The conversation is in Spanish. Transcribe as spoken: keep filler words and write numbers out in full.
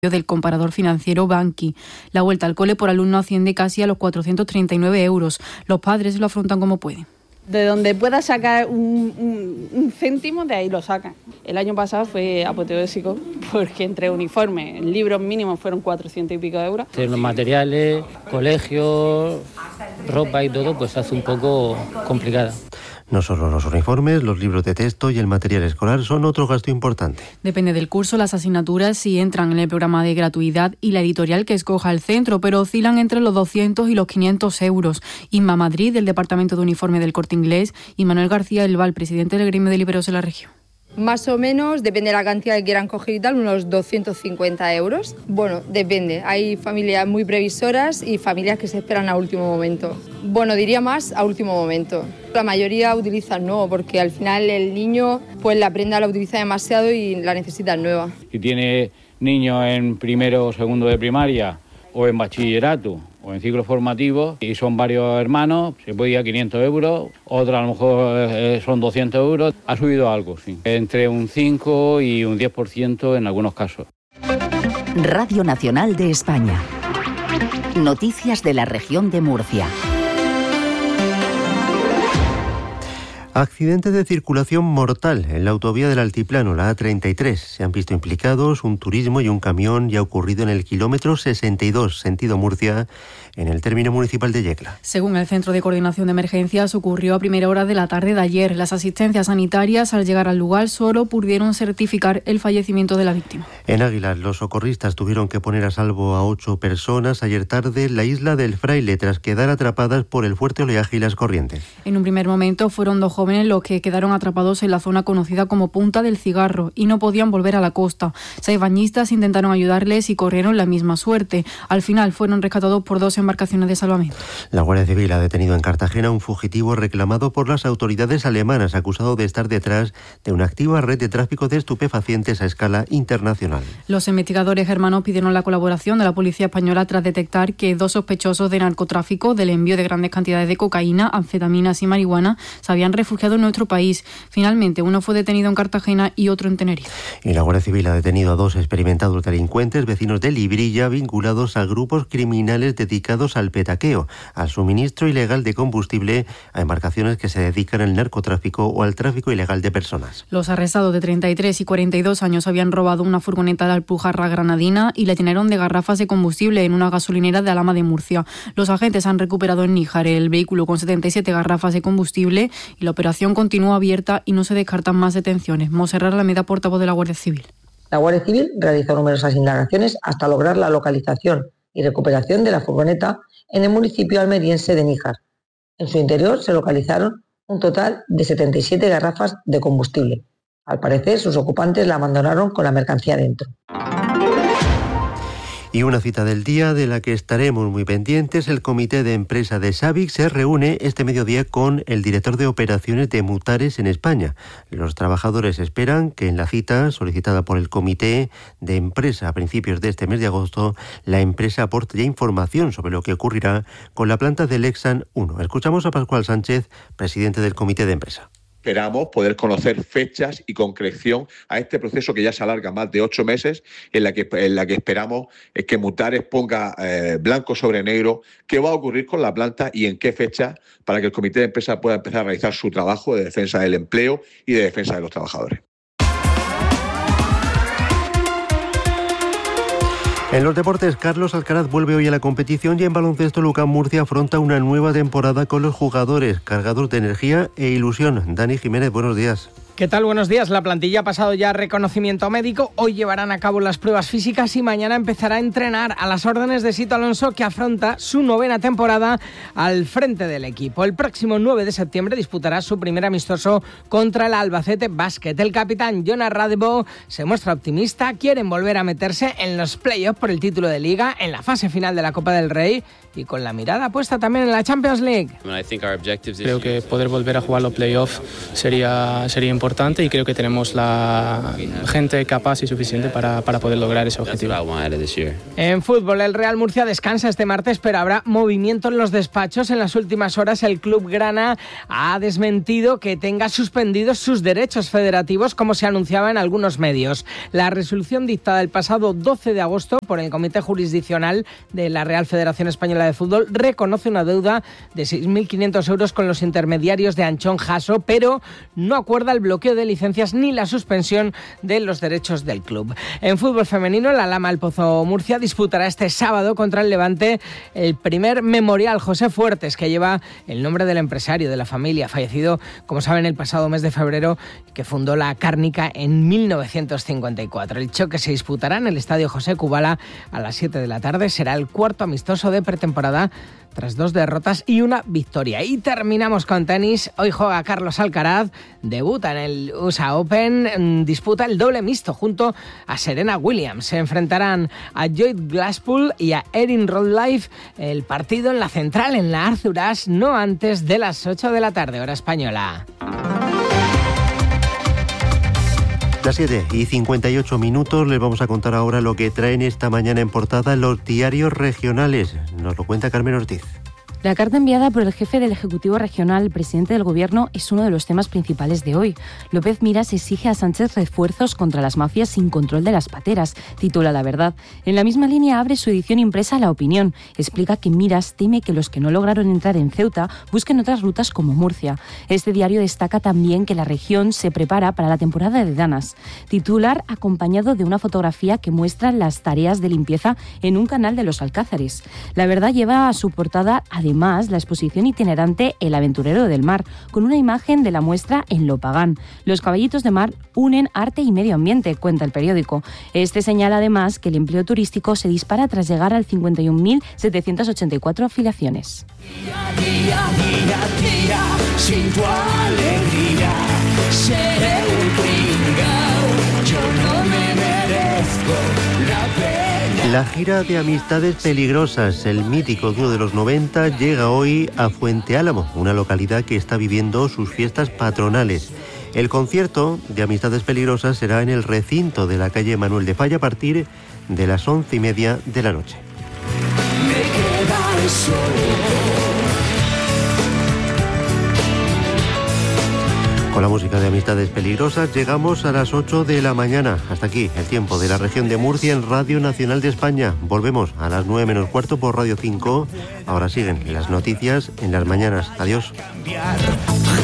del comparador financiero Banqui. La vuelta al cole por alumno asciende casi a los cuatrocientos treinta y nueve euros. Los padres lo afrontan como pueden. De donde pueda sacar un, un, un céntimo, de ahí lo sacan. El año pasado fue apoteósico porque entre uniformes, libros mínimos fueron cuatrocientos y pico de euros. Los materiales, colegios, ropa y todo, pues hace un poco complicada. No solo los uniformes, los libros de texto y el material escolar son otro gasto importante. Depende del curso, las asignaturas sí entran en el programa de gratuidad y la editorial que escoja el centro, pero oscilan entre los doscientos y los quinientos euros. Inma Madrid, del Departamento de Uniforme del Corte Inglés, y Manuel García Elval, presidente del gremio de libreros de la región. Más o menos, depende de la cantidad que quieran coger y tal, unos doscientos cincuenta euros. Bueno, depende. Hay familias muy previsoras y familias que se esperan a último momento. Bueno, diría más a último momento. La mayoría utilizan nuevo porque al final el niño, pues la prenda la utiliza demasiado y la necesita nueva. Si tiene niños en primero o segundo de primaria o en bachillerato o en ciclo formativo y son varios hermanos, se puede ir a quinientos euros, otra a lo mejor eh, son doscientos euros. Ha subido algo, sí, entre un cinco y un diez por ciento en algunos casos. Radio Nacional de España. Noticias de la región de Murcia. Accidente de circulación mortal en la autovía del Altiplano, la A treinta y tres. Se han visto implicados un turismo y un camión y ha ocurrido en el kilómetro sesenta y dos, sentido Murcia, en el término municipal de Yecla. Según el Centro de Coordinación de Emergencias, ocurrió a primera hora de la tarde de ayer. Las asistencias sanitarias, al llegar al lugar, solo pudieron certificar el fallecimiento de la víctima. En Águilas, los socorristas tuvieron que poner a salvo a ocho personas ayer tarde en la isla del Fraile, tras quedar atrapadas por el fuerte oleaje y las corrientes. En un primer momento fueron dos jóvenes los que quedaron atrapados en la zona conocida como Punta del Cigarro y no podían volver a la costa. Seis bañistas intentaron ayudarles y corrieron la misma suerte. Al final fueron rescatados por dos embarcaciones de salvamento. La Guardia Civil ha detenido en Cartagena un fugitivo reclamado por las autoridades alemanas, acusado de estar detrás de una activa red de tráfico de estupefacientes a escala internacional. Los investigadores germanos pidieron la colaboración de la policía española tras detectar que dos sospechosos de narcotráfico, del envío de grandes cantidades de cocaína, anfetaminas y marihuana, se habían refugiado en nuestro país. Finalmente, uno fue detenido en Cartagena y otro en Tenerife. Y la Guardia Civil ha detenido a dos experimentados delincuentes vecinos de Librilla vinculados a grupos criminales dedicados al petaqueo, al suministro ilegal de combustible a embarcaciones que se dedican al narcotráfico o al tráfico ilegal de personas. Los arrestados de treinta y tres y cuarenta y dos años habían robado una furgoneta de Alpujarra Granadina y la llenaron de garrafas de combustible en una gasolinera de Alhama de Murcia. Los agentes han recuperado en Níjar el vehículo con setenta y siete garrafas de combustible y la operación continúa abierta y no se descartan más detenciones. Monserrat Alameda, portavoz de la Guardia Civil. La Guardia Civil realizó numerosas indagaciones hasta lograr la localización y recuperación de la furgoneta en el municipio almeriense de Níjar. En su interior se localizaron un total de setenta y siete garrafas de combustible. Al parecer, sus ocupantes la abandonaron con la mercancía dentro. Y una cita del día de la que estaremos muy pendientes: el comité de empresa de Sabic se reúne este mediodía con el director de operaciones de Mutares en España. Los trabajadores esperan que en la cita solicitada por el comité de empresa a principios de este mes de agosto, la empresa aporte ya información sobre lo que ocurrirá con la planta del Lexan uno. Escuchamos a Pascual Sánchez, presidente del comité de empresa. Esperamos poder conocer fechas y concreción a este proceso que ya se alarga más de ocho meses, en la que, en la que esperamos es que Mutares ponga eh, blanco sobre negro qué va a ocurrir con la planta y en qué fecha, para que el comité de empresa pueda empezar a realizar su trabajo de defensa del empleo y de defensa de los trabajadores. En los deportes, Carlos Alcaraz vuelve hoy a la competición y en baloncesto, Lucas Murcia afronta una nueva temporada con los jugadores cargados de energía e ilusión. Dani Jiménez, buenos días. ¿Qué tal? Buenos días. La plantilla ha pasado ya reconocimiento médico. Hoy llevarán a cabo las pruebas físicas y mañana empezará a entrenar a las órdenes de Sito Alonso, que afronta su novena temporada al frente del equipo. El próximo nueve de septiembre disputará su primer amistoso contra el Albacete Basket. El capitán Jonas Radebo se muestra optimista. Quieren volver a meterse en los playoffs por el título de Liga, en la fase final de la Copa del Rey y con la mirada puesta también en la Champions League. Creo que poder volver a jugar los playoffs sería, sería importante importante y creo que tenemos la gente capaz y suficiente para, para poder lograr ese objetivo. En fútbol, el Real Murcia descansa este martes, pero habrá movimiento en los despachos. En las últimas horas, el club grana ha desmentido que tenga suspendidos sus derechos federativos, como se anunciaba en algunos medios. La resolución dictada el pasado doce de agosto por el Comité Jurisdiccional de la Real Federación Española de Fútbol reconoce una deuda de seis mil quinientos euros con los intermediarios de Anchón Jasso, pero no acuerda el bloqueo de licencias ni la suspensión de los derechos del club. En fútbol femenino, la Lama El Pozo Murcia disputará este sábado contra el Levante el primer memorial José Fuertes, que lleva el nombre del empresario de la familia, fallecido, como saben, el pasado mes de febrero, que fundó la Cárnica en mil novecientos cincuenta y cuatro. El choque se disputará en el Estadio José Kubala a las siete de la tarde. Será el cuarto amistoso de pretemporada tras dos derrotas y una victoria. Y terminamos con tenis. Hoy juega Carlos Alcaraz, debuta en el U S A Open, disputa el doble mixto junto a Serena Williams. Se enfrentarán a Lloyd Glasspool y a Erin Rodlife. El partido en la central, en la Arthur Ashe, no antes de las ocho de la tarde, hora española. Las siete y cincuenta y ocho minutos, les vamos a contar ahora lo que traen esta mañana en portada los diarios regionales. Nos lo cuenta Carmen Ortiz. La carta enviada por el jefe del Ejecutivo Regional, el presidente del Gobierno, es uno de los temas principales de hoy. López Miras exige a Sánchez refuerzos contra las mafias sin control de las pateras, titula La Verdad. En la misma línea abre su edición impresa La Opinión. Explica que Miras teme que los que no lograron entrar en Ceuta busquen otras rutas como Murcia. Este diario destaca también que la región se prepara para la temporada de danas. Titular acompañado de una fotografía que muestra las tareas de limpieza en un canal de los Alcázares. La Verdad lleva a su portada además Además, la exposición itinerante El aventurero del mar, con una imagen de la muestra en Lopagán. Los caballitos de mar unen arte y medio ambiente, cuenta el periódico. Este señala además que el empleo turístico se dispara tras llegar al cincuenta y un mil setecientas ochenta y cuatro afiliaciones. Día, día, día, día, sin tu alegría, seré un pringao, yo no me merezco la pena. La gira de Amistades Peligrosas, el mítico dúo de los noventa, llega hoy a Fuente Álamo, una localidad que está viviendo sus fiestas patronales. El concierto de Amistades Peligrosas será en el recinto de la calle Manuel de Falla a partir de las once y media de la noche. Me queda el sol. Con la música de Amistades Peligrosas llegamos a las ocho de la mañana. Hasta aquí el tiempo de la región de Murcia en Radio Nacional de España. Volvemos a las nueve menos cuarto por Radio cinco. Ahora siguen las noticias en las mañanas. Adiós.